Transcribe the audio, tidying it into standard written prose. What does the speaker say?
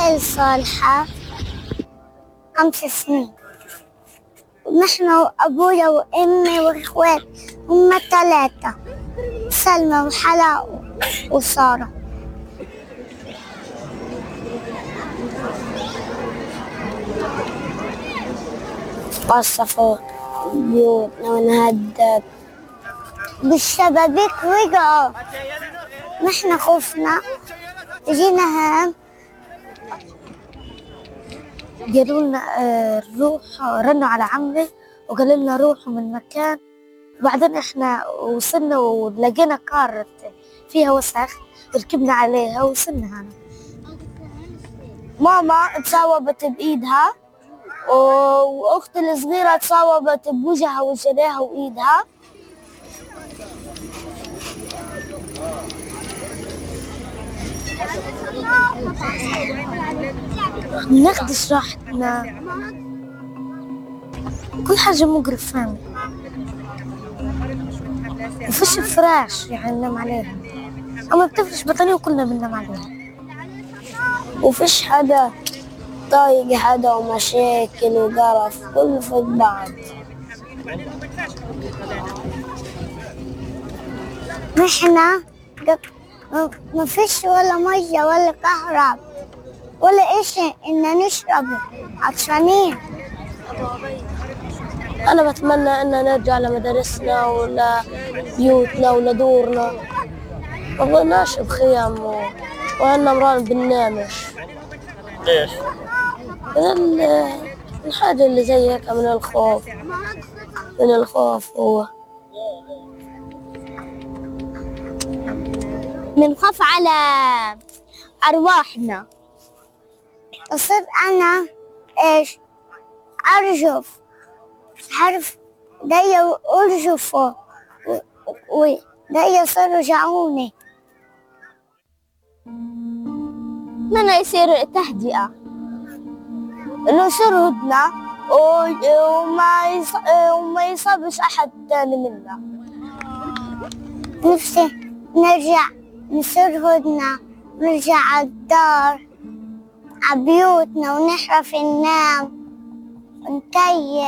إسماعيل صالحة 5 سنين. نحن وأبويا وأمي وإخوات هم 3، سلمى وحلاء وسارة. قصفوا بيوتنا ونهدد بالشبابيك وقعوا. نحن خفنا، جينا هان قالوا لنا روحوا، رنوا على عمي وقالوا لنا روحوا من مكان. وبعدين احنا وصلنا ولقينا كار فيها وسخ، ركبنا عليها وصلنا هنا. ماما تصاوبت بإيدها وأختي الصغيرة تصاوبت بوجهها وجناها وإيدها. ناخدش راحتنا، كل حاجة مقرفة، وفيش فراش يعني ننام عليها، أما بتفرش بطانية وكلنا بننام عليها. وفيش حدا طايق حدا ومشاكل وقرف، كله فوق بعض. نحنا ما فيش ولا مية ولا كهرب ولا إشي إننا نشربه، عطشانين. أنا بتمنى إن نرجع لمدارسنا ولا بيوتنا ولا دورنا، ما بقناش بخيام وأنا مران بننامش. ليش؟ من الحاجة اللي زي هيك، من الخوف هو بنخاف على أرواحنا. أصير أنا إيش أرجف، حرف دايا أرجفه ودايا صاروا جعوني. إنه يصير تهدئة، إنه يصير هدنة وما يصابش أحد تاني منا. نفسي نرجع نصير هدنة، نرجع عالدار عبيوتنا ونحرف ننام ونكيف.